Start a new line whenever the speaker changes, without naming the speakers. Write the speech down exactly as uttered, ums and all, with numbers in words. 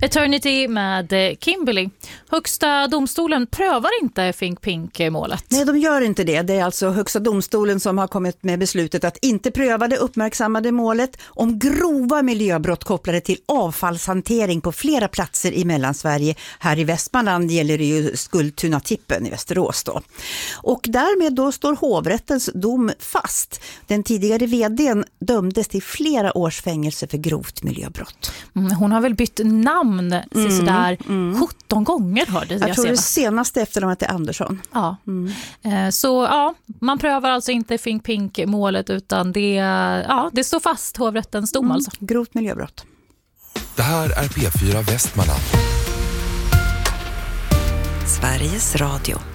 Eternity med Kimberly. Högsta domstolen prövar inte Think Pink-målet.
Nej, de gör inte det. Det är alltså Högsta domstolen som har kommit med beslutet att inte pröva det uppmärksammade målet om grova miljöbrott kopplade till avfallshantering på flera platser i Mellansverige. Här i Västmanland gäller det ju Skultuna-tippen i Västerås då. Och därmed då står hovrättens dom fast. Den tidigare vdn dömdes till flera års fängelse för grovt miljöbrott.
Mm, hon har väl bytt namn mm, sådär mm. sjutton gånger hörde jag,
jag tror
senast.
det senaste efternamnet är Andersson.
Ja. Mm. Så ja, man prövar alltså inte Think Pink-målet utan det, ja, det står fast hovrättens dom mm. alltså.
Grovt miljöbrott.
Det här är P fyra Västmanland.
Sveriges Radio.